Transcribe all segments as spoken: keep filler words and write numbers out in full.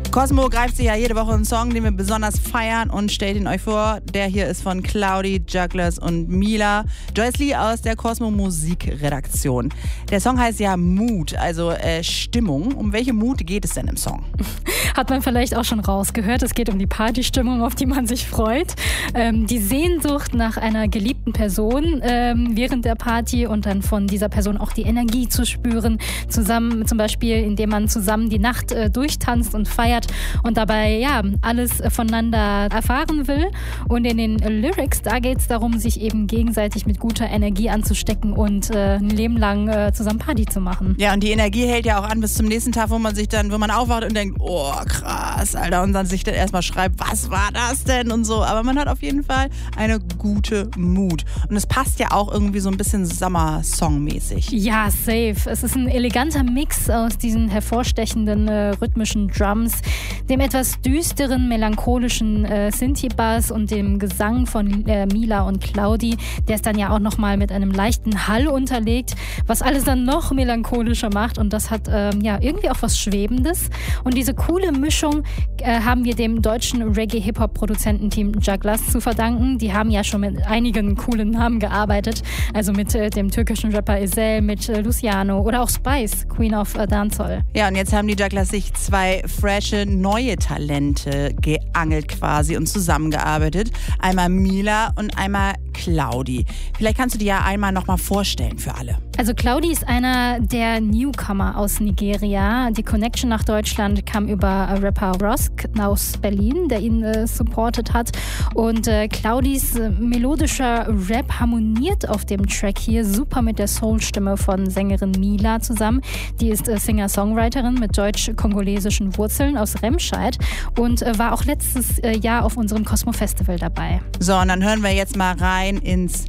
Cosmo greift sich ja jede Woche einen Song, den wir besonders feiern und stellt ihn euch vor. Der hier ist von Cloudy, Jugglers und Mila. Joyce Lee aus der Cosmo Musikredaktion. Der Song heißt ja Mood, also äh, Stimmung. Um welche Mood geht es denn im Song? Hat man vielleicht auch schon rausgehört. Es geht um die Partystimmung, auf die man sich freut. Ähm, die Sehnsucht nach einer geliebten Person ähm, während der Party und dann von dieser Person auch die Energie zu spüren. Zusammen, zum Beispiel, indem man zusammen die Nacht äh, durchtanzt und feiert und dabei ja alles voneinander erfahren will. Und in den Lyrics, da geht es darum, sich eben gegenseitig mit guter Energie anzustecken und äh, ein Leben lang äh, zusammen Party zu machen. Ja, und die Energie hält ja auch an bis zum nächsten Tag, wo man sich dann, wo man aufwacht und denkt, oh krass, Alter, und dann sich dann erstmal schreibt, was war das denn und so. Aber man hat auf jeden Fall eine gute Mut. Und es passt ja auch irgendwie so ein bisschen Sommer-Song-mäßig. Ja, safe. Es ist ein eleganter Mix aus diesen hervorstechenden äh, rhythmischen Drums, dem etwas düsteren, melancholischen äh, Synthie-Bass und dem Gesang von äh, Mila und Cloudy, der es dann ja auch nochmal mit einem leichten Hall unterlegt, was alles dann noch melancholischer macht, und das hat ähm, ja irgendwie auch was Schwebendes. Und diese coole Mischung äh, haben wir dem deutschen Reggae-Hip-Hop-Produzententeam Jugglers zu verdanken. Die haben ja schon mit einigen coolen Namen gearbeitet, also mit äh, dem türkischen Rapper Ezel, mit äh, Luciano oder auch Spice, Queen of äh, Dancehall. Ja, und jetzt haben die Jugglers sich zwei frische, neue Talente geangelt quasi und zusammengearbeitet. Einmal Mila und einmal Cloudy. Vielleicht kannst du dir ja einmal nochmal vorstellen für alle. Also Cloudy ist einer der Newcomer aus Nigeria. Die Connection nach Deutschland kam über Rapper Rosk aus Berlin, der ihn äh, supportet hat. Und äh, Cloudys äh, melodischer Rap harmoniert auf dem Track hier super mit der Soul-Stimme von Sängerin Mila zusammen. Die ist äh, Singer-Songwriterin mit deutsch-kongolesischen Wurzeln aus Remscheid und äh, war auch letztes äh, Jahr auf unserem Cosmo Festival dabei. So, und dann hören wir jetzt mal rein ins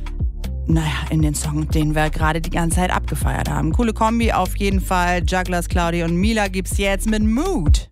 Naja, in den Song, den wir gerade die ganze Zeit abgefeiert haben. Coole Kombi auf jeden Fall. Jugglers, Cloudy und Mila gibt's jetzt mit Mood.